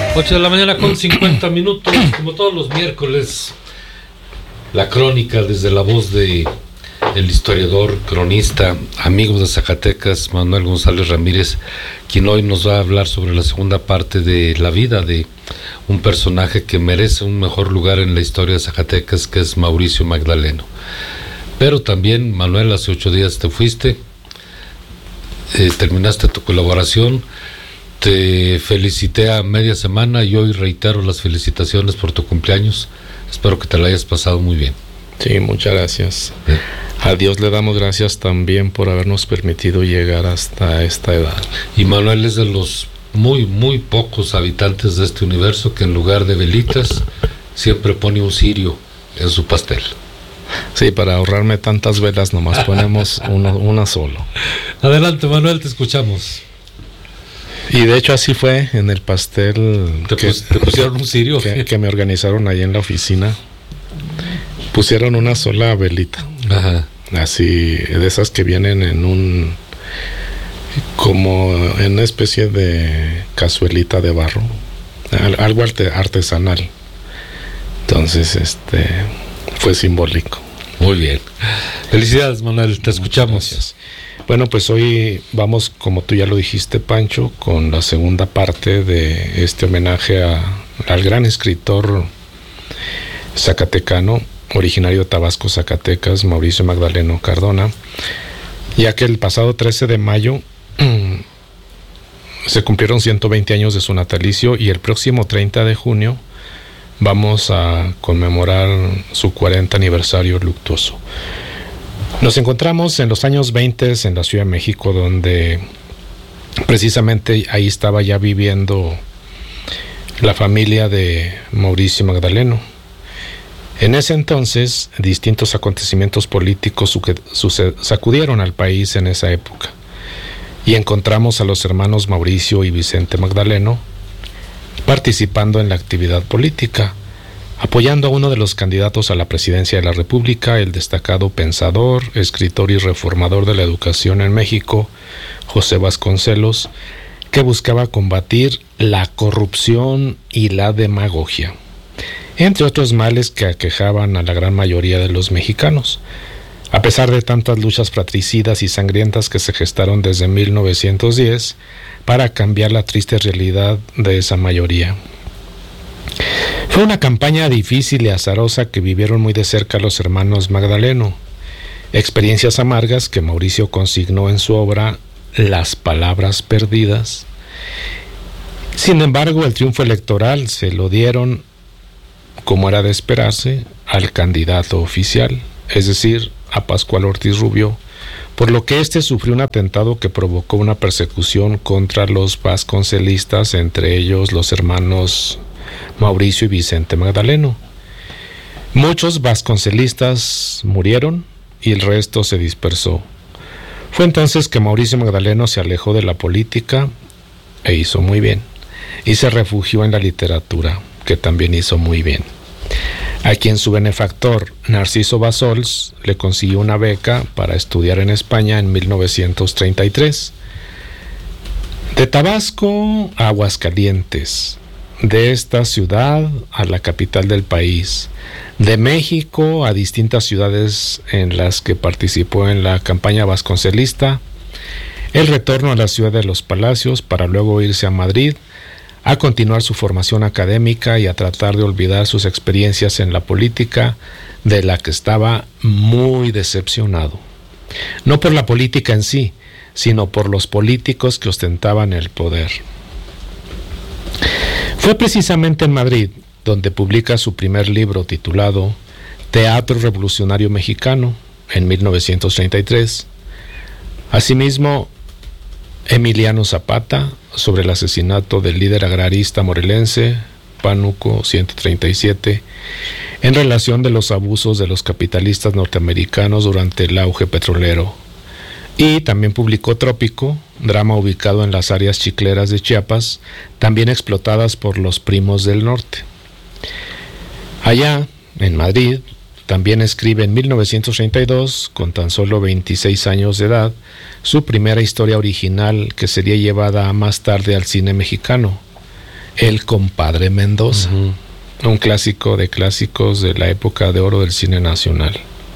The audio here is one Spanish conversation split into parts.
8 de la mañana con 50 minutos, como todos los miércoles, la crónica desde la voz de el historiador, cronista, amigo de Zacatecas, Manuel González Ramírez, quien hoy nos va a hablar sobre la segunda parte de la vida de un personaje que merece un mejor lugar en la historia de Zacatecas, que es Mauricio Magdaleno. Pero también, Manuel, hace 8 días te fuiste, terminaste tu colaboración. Te felicité a media semana y hoy reitero las felicitaciones por tu cumpleaños. Espero que te la hayas pasado muy bien. Sí, muchas gracias. A Dios le damos gracias también por habernos permitido llegar hasta esta edad. Y Manuel es de los muy pocos habitantes de este universo que en lugar de velitas siempre pone un cirio en su pastel. Sí, para ahorrarme tantas velas nomás ponemos una solo. Adelante, Manuel, te escuchamos. Y de hecho así fue en el pastel. ¿Te pusieron un cirio? Que me organizaron ahí en la oficina. Pusieron una sola velita. Ajá. Así, de esas que vienen en un... como en una especie de cazuelita de barro. Algo artesanal. Entonces, fue simbólico. Muy bien. Felicidades, Manuel, te escuchamos. Gracias. Bueno, pues hoy vamos, como tú ya lo dijiste, Pancho, con la segunda parte de este homenaje al gran escritor zacatecano, originario de Tabasco, Zacatecas, Mauricio Magdaleno Cardona, ya que el pasado 13 de mayo se cumplieron 120 años de su natalicio y el próximo 30 de junio vamos a conmemorar su 40 aniversario luctuoso. Nos encontramos en los años 20 en la Ciudad de México, donde precisamente ahí estaba ya viviendo la familia de Mauricio Magdaleno. En ese entonces, distintos acontecimientos políticos sacudieron al país en esa época, y encontramos a los hermanos Mauricio y Vicente Magdaleno participando en la actividad política, apoyando a uno de los candidatos a la presidencia de la República, el destacado pensador, escritor y reformador de la educación en México, José Vasconcelos, que buscaba combatir la corrupción y la demagogia, entre otros males que aquejaban a la gran mayoría de los mexicanos. A pesar de tantas luchas fratricidas y sangrientas que se gestaron desde 1910 para cambiar la triste realidad de esa mayoría. Fue una campaña difícil y azarosa que vivieron muy de cerca los hermanos Magdaleno, experiencias amargas que Mauricio consignó en su obra Las Palabras Perdidas. Sin embargo, el triunfo electoral se lo dieron, como era de esperarse, al candidato oficial, es decir, a Pascual Ortiz Rubio, por lo que sufrió un atentado que provocó una persecución contra los vasconcelistas, entre ellos los hermanos Mauricio y Vicente Magdaleno. Muchos vasconcelistas murieron y el resto se dispersó. Fue entonces que Mauricio Magdaleno se alejó de la política, e hizo muy bien, y se refugió en la literatura, que también hizo muy bien, a quien su benefactor Narciso Bassols le consiguió una beca para estudiar en España en 1933. De Tabasco a Aguascalientes, de esta ciudad a la capital del país, de México a distintas ciudades en las que participó en la campaña vasconcelista, el retorno a la ciudad de los Palacios para luego irse a Madrid a continuar su formación académica y a tratar de olvidar sus experiencias en la política, de la que estaba muy decepcionado. No por la política en sí, sino por los políticos que ostentaban el poder. Fue precisamente en Madrid donde publica su primer libro titulado Teatro Revolucionario Mexicano en 1933. Asimismo, Emiliano Zapata, sobre el asesinato del líder agrarista morelense, Pánuco 137, en relación de los abusos de los capitalistas norteamericanos durante el auge petrolero. Y también publicó Trópico, drama ubicado en las áreas chicleras de Chiapas, también explotadas por los Primos del Norte. Allá, en Madrid, también escribe en 1932, con tan solo 26 años de edad, su primera historia original que sería llevada más tarde al cine mexicano, El compadre Mendoza, un clásico de clásicos de la época de oro del cine nacional,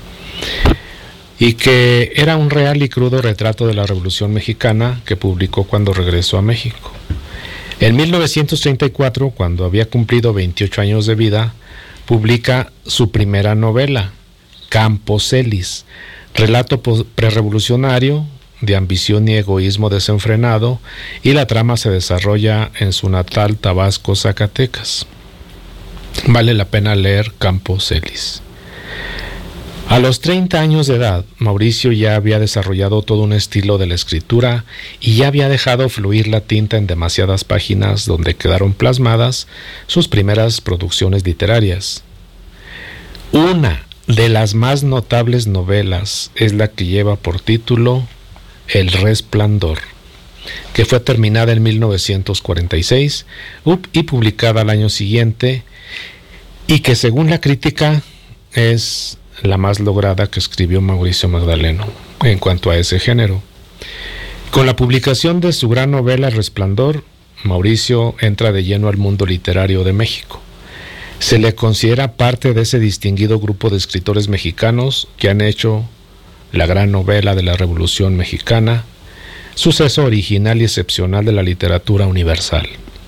y que era un real y crudo retrato de la Revolución Mexicana que publicó cuando regresó a México. En 1934, cuando había cumplido 28 años de vida, publica su primera novela, Campos Ellis, relato prerevolucionario de ambición y egoísmo desenfrenado, y la trama se desarrolla en su natal Tabasco, Zacatecas. Vale la pena leer Campos Ellis. A los 30 años de edad, Mauricio ya había desarrollado todo un estilo de la escritura y ya había dejado fluir la tinta en demasiadas páginas donde quedaron plasmadas sus primeras producciones literarias. Una de las más notables novelas es la que lleva por título El Resplandor, que fue terminada en 1946 y publicada al año siguiente, y que según la crítica es la más lograda que escribió Mauricio Magdaleno en cuanto a ese género. Con la publicación de su gran novela El Resplandor, Mauricio entra de lleno al mundo literario de México. Se le considera parte de ese distinguido grupo de escritores mexicanos que han hecho la gran novela de la Revolución Mexicana, suceso original y excepcional de la literatura universal.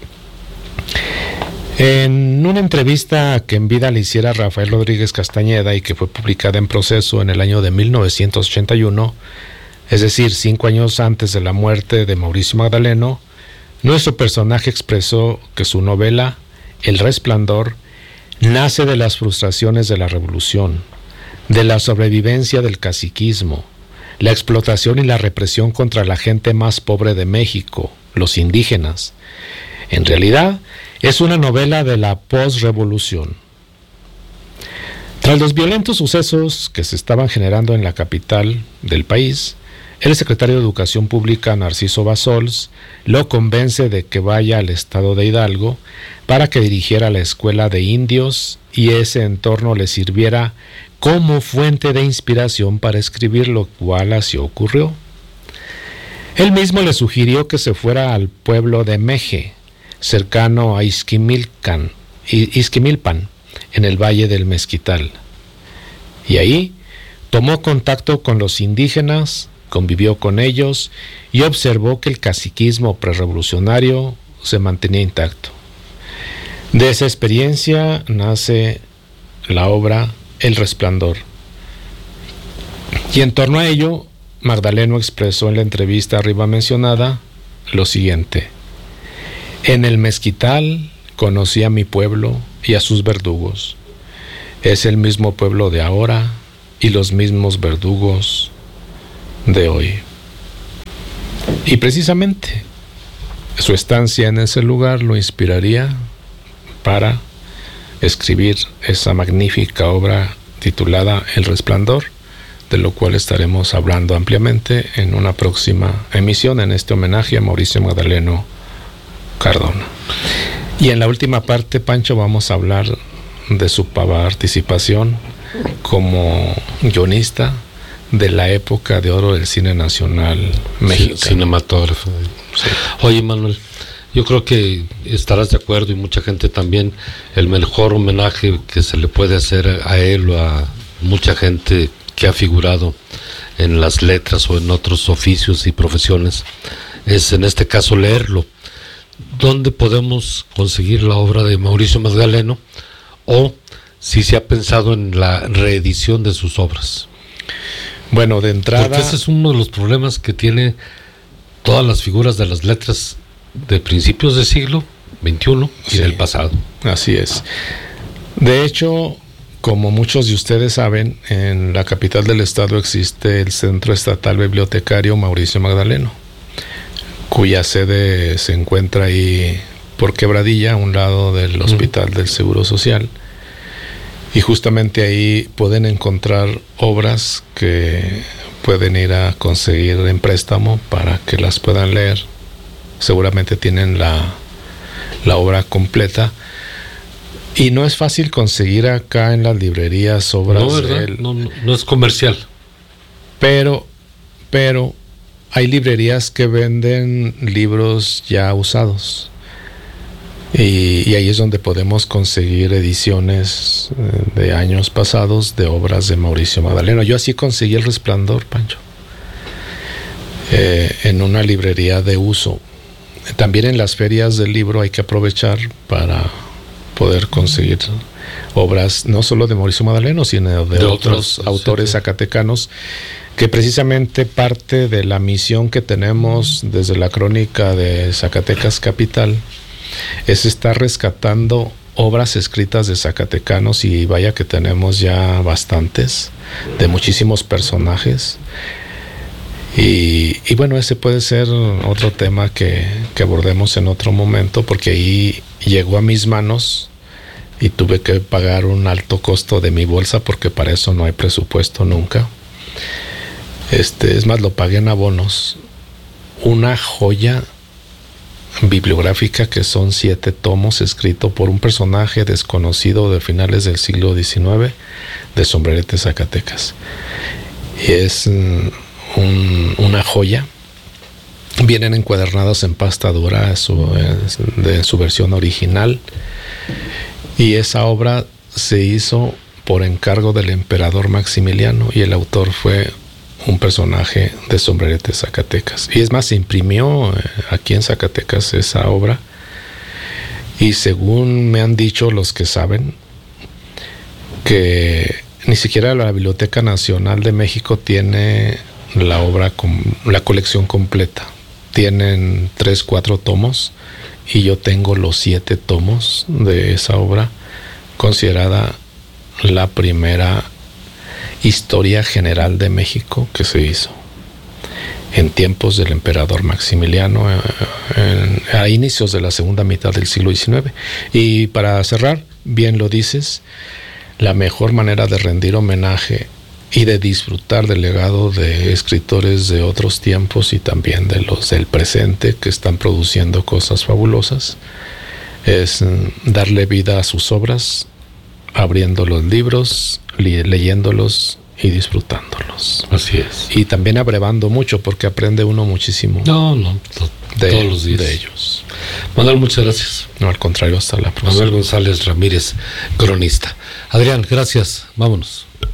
En una entrevista que en vida le hiciera Rafael Rodríguez Castañeda y que fue publicada en Proceso en el año de 1981, es decir, 5 años antes de la muerte de Mauricio Magdaleno, nuestro personaje expresó que su novela, El Resplandor, nace de las frustraciones de la revolución, de la sobrevivencia del caciquismo, la explotación y la represión contra la gente más pobre de México, los indígenas. En realidad, es una novela de la posrevolución. Tras los violentos sucesos que se estaban generando en la capital del país, el secretario de Educación Pública, Narciso Bassols, lo convence de que vaya al estado de Hidalgo para que dirigiera la escuela de indios y ese entorno le sirviera como fuente de inspiración para escribir, lo cual así ocurrió. Él mismo le sugirió que se fuera al pueblo de Meje, cercano a Ixquimilpan, en el Valle del Mezquital. Y ahí tomó contacto con los indígenas, convivió con ellos y observó que el caciquismo prerrevolucionario se mantenía intacto. De esa experiencia nace la obra El Resplandor. Y en torno a ello, Magdaleno expresó en la entrevista arriba mencionada lo siguiente: en el Mezquital conocí a mi pueblo y a sus verdugos. Es el mismo pueblo de ahora y los mismos verdugos de hoy. Y precisamente su estancia en ese lugar lo inspiraría para escribir esa magnífica obra titulada El Resplandor, de lo cual estaremos hablando ampliamente en una próxima emisión en este homenaje a Mauricio Magdaleno Cardona. Y en la última parte, Pancho, vamos a hablar de su participación como guionista de la época de oro del cine nacional mexicano. Cinematógrafo. Sí. Oye, Manuel, yo creo que estarás de acuerdo, y mucha gente también, el mejor homenaje que se le puede hacer a él o a mucha gente que ha figurado en las letras o en otros oficios y profesiones es, en este caso, leerlo. ¿Dónde podemos conseguir la obra de Mauricio Magdaleno? O si se ha pensado en la reedición de sus obras. Bueno, de entrada, porque ese es uno de los problemas que tiene todas las figuras de las letras de principios del siglo XXI y del pasado. Así es. De hecho, como muchos de ustedes saben, en la capital del estado existe el Centro Estatal Bibliotecario Mauricio Magdaleno, cuya sede se encuentra ahí por Quebradilla, a un lado del Hospital del Seguro Social. Y justamente ahí pueden encontrar obras que pueden ir a conseguir en préstamo para que las puedan leer. Seguramente tienen la obra completa. Y no es fácil conseguir acá en las librerías obras de él. No es comercial. Pero hay librerías que venden libros ya usados. Y ahí es donde podemos conseguir ediciones de años pasados de obras de Mauricio Madaleno. Yo así conseguí El Resplandor, Pancho, en una librería de uso. También en las ferias del libro hay que aprovechar para poder conseguir obras no solo de Mauricio Madaleno, sino de otros autores zacatecanos, que precisamente parte de la misión que tenemos desde la Crónica de Zacatecas Capital es estar rescatando obras escritas de zacatecanos, y vaya que tenemos ya bastantes, de muchísimos personajes. Y bueno, ese puede ser otro tema que abordemos en otro momento, porque ahí llegó a mis manos y tuve que pagar un alto costo de mi bolsa, porque para eso no hay presupuesto nunca. Es más, lo pagué en abonos. Una joya bibliográfica que son 7 tomos, escrito por un personaje desconocido de finales del siglo XIX, de Sombrerete, Zacatecas. Es una joya. Vienen encuadernados en pasta dura de su versión original, y esa obra se hizo por encargo del emperador Maximiliano, y el autor fue un personaje de Sombrerete, Zacatecas. Y es más, se imprimió aquí en Zacatecas esa obra, y según me han dicho los que saben, que ni siquiera la Biblioteca Nacional de México tiene la obra, la colección completa. Tienen 3-4 tomos, y yo tengo los 7 tomos de esa obra, considerada la primera historia general de México que se hizo en tiempos del emperador Maximiliano, a inicios de la segunda mitad del siglo XIX. Y para cerrar, bien lo dices, la mejor manera de rendir homenaje y de disfrutar del legado de escritores de otros tiempos, y también de los del presente que están produciendo cosas fabulosas, es darle vida a sus obras, abriendo los libros, leyéndolos y disfrutándolos. Así es. Y también abrevando mucho, porque aprende uno muchísimo. Todos los días de ellos. Manuel, muchas gracias. No, al contrario, hasta la próxima. Manuel González Ramírez, cronista. Adrián, gracias. Vámonos.